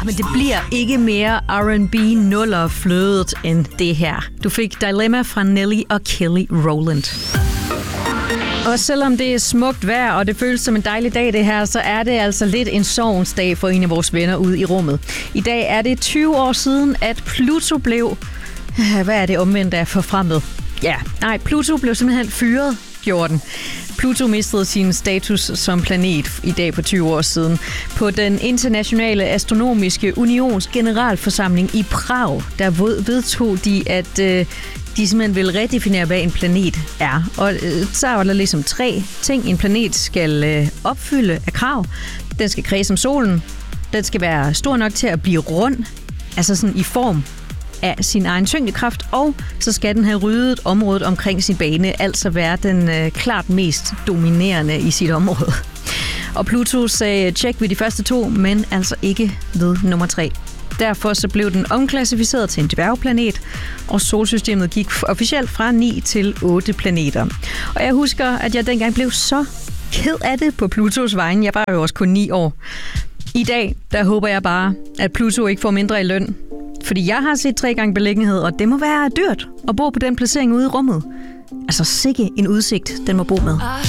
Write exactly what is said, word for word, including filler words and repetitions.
Ah, men det bliver ikke mere R and B nuller flødet end det her. Du fik Dilemma fra Nelly og Kelly Rowland. Og selvom det er smukt vejr, og det føles som en dejlig dag det her, så er det altså lidt en sorgens dag for en af vores venner ude i rummet. I dag er det tyve år siden, at Pluto blev... Hvad er det omvendt af forfremmet? Ja, nej, Pluto blev simpelthen fyret, gjorde den. Pluto mistede sin status som planet i dag for tyve år siden. På den internationale astronomiske unions generalforsamling i Prag, der vedtog de, at øh, de simpelthen vil redefinere, hvad en planet er. Og øh, så var der ligesom tre ting, en planet skal øh, opfylde af krav. Den skal kredse om solen. Den skal være stor nok til at blive rund, altså sådan i form af sin egen tyngdekraft, og så skal den have ryddet området omkring sin bane, altså være den øh, klart mest dominerende i sit område. Og Pluto sagde tjek ved de første to, men altså ikke ved nummer tre. Derfor så blev den omklassificeret til en dværgplanet, og solsystemet gik officielt fra ni til otte planeter. Og jeg husker, at jeg dengang blev så ked af det på Plutos vegne. Jeg var jo også kun ni år. I dag, der håber jeg bare, at Pluto ikke får mindre i løn. Fordi jeg har set tre gange beliggenhed, og det må være dyrt at bo på den placering ude i rummet. Altså sikke en udsigt, den må bo med.